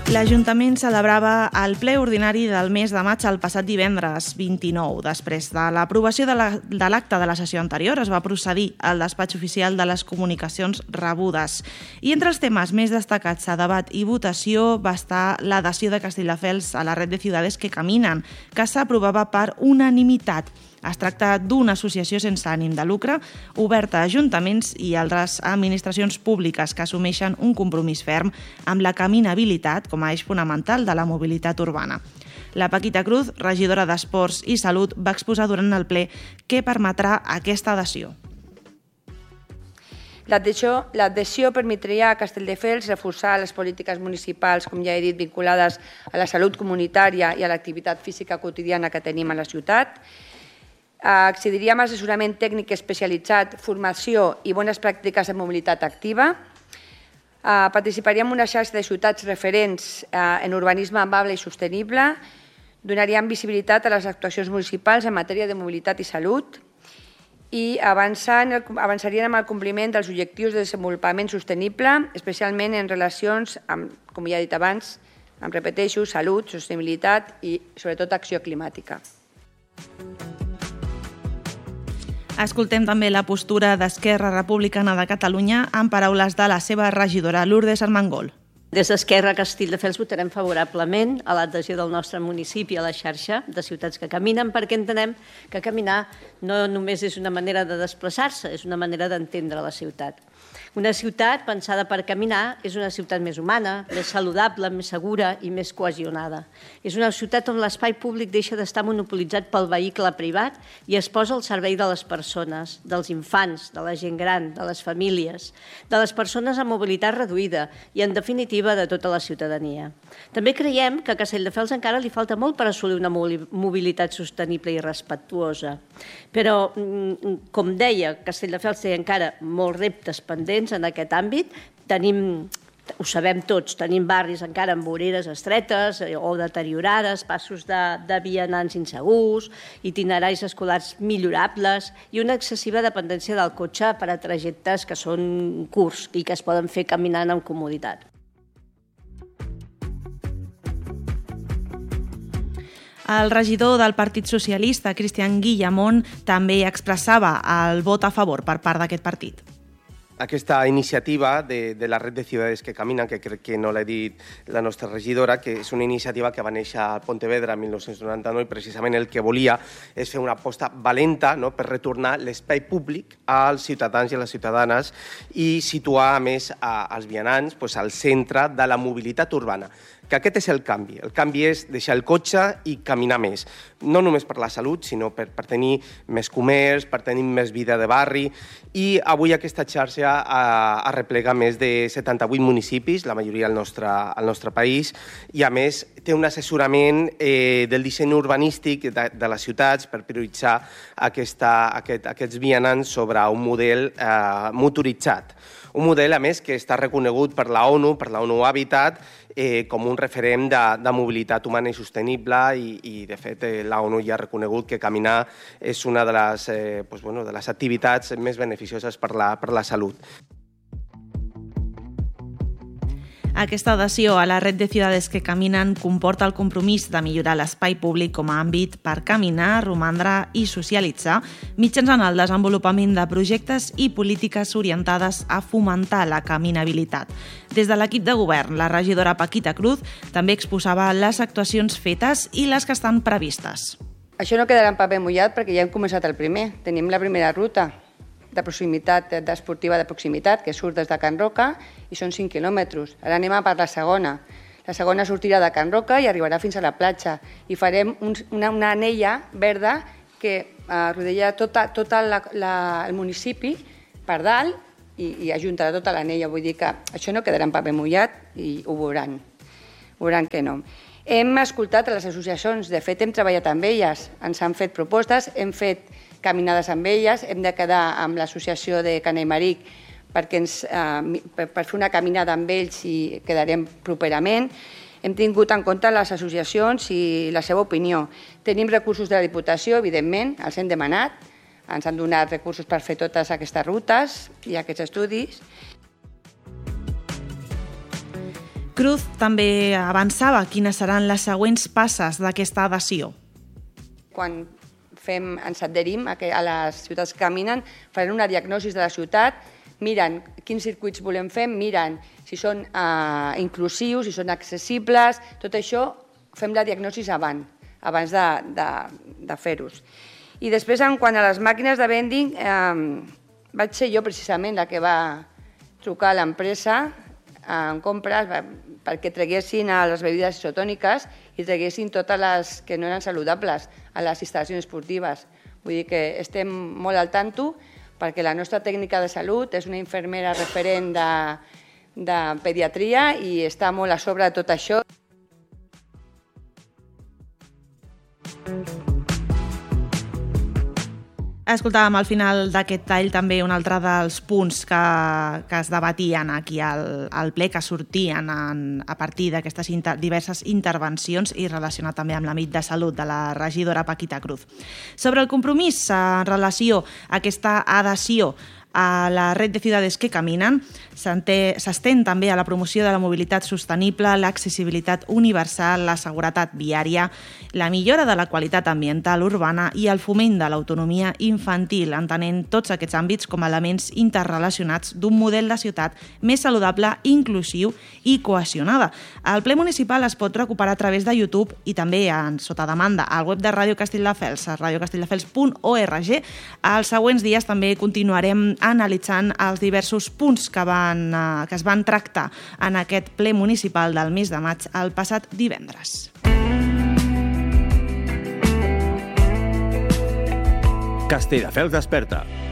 L'Ajuntament celebrava el ple ordinari del mes de maig el passat divendres 29. Després de l'aprovació de l'acte de la sessió anterior, es va procedir al despatx oficial de les comunicacions rebudes. I entre els temes més destacats a debat i votació va estar l'adhesió de Castelldefels a la red de ciudades que caminen, que s'aprovava per unanimitat. Es tracta d'una associació sense ànim de lucre, oberta a ajuntaments i altres administracions públiques que assumeixen un compromís ferm amb la caminabilitat com a eix fonamental de la mobilitat urbana. La Paquita Cruz, regidora d'Esports i Salut, va exposar durant el ple què permetrà aquesta adhesió. L'adhesió permetria a Castelldefels reforçar les polítiques municipals, com ja he dit, vinculades a la salut comunitària i a l'activitat física quotidiana que tenim a la ciutat. Accediríem a assessorament tècnic especialitzat, formació i bones pràctiques de mobilitat activa. Participaríem en una xarxa de ciutats referents en urbanisme amable i sostenible. Donaríem visibilitat a les actuacions municipals en matèria de mobilitat i salut. I avançarien amb el compliment dels objectius de desenvolupament sostenible, especialment en relacions amb, com ja he dit abans, repeteixo, salut, sostenibilitat i sobretot acció climàtica. Escoltem també la postura d'Esquerra Republicana de Catalunya en paraules de la seva regidora Lourdes Armengol. Des d'Esquerra Castelldefels votarem favorablement a l'adhesió del nostre municipi a la xarxa de ciutats que caminen, perquè entenem que caminar no només és una manera de desplaçar-se, és una manera d'entendre la ciutat. Una ciutat pensada per caminar és una ciutat més humana, més saludable, més segura i més cohesionada. És una ciutat on l'espai públic deixa d'estar monopolitzat pel vehicle privat i es posa al servei de les persones, dels infants, de la gent gran, de les famílies, de les persones amb mobilitat reduïda i, en definitiva, de tota la ciutadania. També creiem que a Castelldefels encara li falta molt per assolir una mobilitat sostenible i respectuosa. Però, com deia, Castelldefels té encara molts reptes pendents en aquest àmbit. Ho sabem tots, tenim barris encara amb voreres estretes o deteriorades, passos de vianants insegurs, itineraris escolars millorables i una excessiva dependència del cotxe per a trajectes que són curts i que es poden fer caminant amb comoditat. El regidor del Partit Socialista, Cristian Guillamón, també expressava el vot a favor per part d'aquest partit. Aquesta iniciativa de la red de ciudades que caminen, que crec que no l'ha dit la nostra regidora, que és una iniciativa que va néixer a Pontevedra en 1999 i precisament el que volia és fer una aposta valenta per retornar l'espai públic als ciutadans i a les ciutadanes i situar, a més, els vianants al centre de la mobilitat urbana. Que aquest és el canvi. El canvi és deixar el cotxe i caminar més. No només per la salut, sinó per tenir més comerç, per tenir més vida de barri. I avui aquesta xarxa arreplega més de 78 municipis, la majoria al nostre país, i a més té un assessorament del disseny urbanístic de les ciutats per prioritzar aquests vianants sobre un model motoritzat. Un model, a més, que està reconegut per la ONU Habitat, com un referent de mobilitat humana i sostenible i de fet, la ONU ja ha reconegut que caminar és una de les activitats més beneficioses per la salut. Aquesta adhesió a la red de ciudades que caminen comporta el compromís de millorar l'espai públic com a àmbit per caminar, romandre i socialitzar mitjançant el desenvolupament de projectes i polítiques orientades a fomentar la caminabilitat. Des de l'equip de govern, la regidora Paquita Cruz també exposava les actuacions fetes i les que estan previstes. Això no quedarà en paper mullat perquè ja hem començat el primer. Tenim la primera ruta de proximitat, esportiva de proximitat, que surt des de Can Roca i són 5 quilòmetres. Ara anem a per la segona. La segona sortirà de Can Roca i arribarà fins a la platja. I farem una anella verda que rodella tot el municipi per dalt i ajuntarà tota l'anella. Vull dir que això no quedarà en paper mullat i ho veuran. Veuran que no. Hem escoltat a les associacions, de fet hem treballat amb elles, ens han fet propostes, hem fet caminades amb elles, hem de quedar amb l'associació de Cana i Maric per fer una caminada amb ells i quedarem properament. Hem tingut en compte les associacions i la seva opinió. Tenim recursos de la Diputació, evidentment, els hem demanat, ens han donat recursos per fer totes aquestes rutes i aquests estudis. Cruz també avançava quines seran les següents passes d'aquesta adhesió. Quan ens adherim a les ciutats que caminen, farem una diagnosi de la ciutat, miren quins circuits volem fer, miren si són inclusius, si són accessibles, tot això fem la diagnosi abans de fer-los. I després, en quant a les màquines de vending, vaig ser jo precisament la que va trucar a l'empresa en compres perquè traguessin les bebides isotòniques i traguessin totes les que no eren saludables a les instal·lacions esportives. Vull dir que estem molt al tanto perquè la nostra tècnica de salut és una infermera referent de pediatria i està molt a sobre de tot això. Escoltàvem al final d'aquest tall també un altre dels punts que es debatien aquí al ple, que sortien a partir d'aquestes diverses intervencions i relacionat també amb l'àmbit de salut de la regidora Paquita Cruz. Sobre el compromís en relació a aquesta adhesió a la red de ciudades que caminen, s'estén també a la promoció de la mobilitat sostenible, l'accessibilitat universal, la seguretat viària, la millora de la qualitat ambiental urbana i el foment de l'autonomia infantil, entenent tots aquests àmbits com a elements interrelacionats d'un model de ciutat més saludable, inclusiu i cohesionada. El ple municipal es pot recuperar a través de YouTube i també sota demanda al web de Ràdio Castelldefels, a radiocastelldefels.org. Els següents dies també continuarem analitzant els diversos punts que es van tractar en aquest ple municipal del mes de maig el passat divendres. Castelldefels desperta.